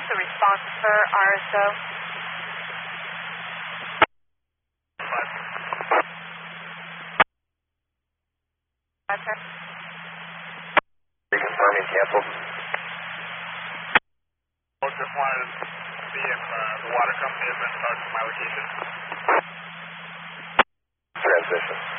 What's the response for RSO? Sir. Reconfirming canceled. Just wanted to see if the water company has been in touch with my location. Transmission.